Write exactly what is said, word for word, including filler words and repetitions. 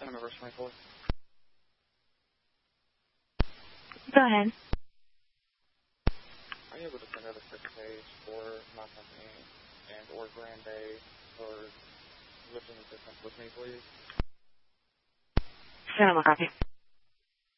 on number twenty-four. Go ahead. Are you able to send out a quick page for my company and or Grand Bay for lifting assistance with me, please? Send them a copy.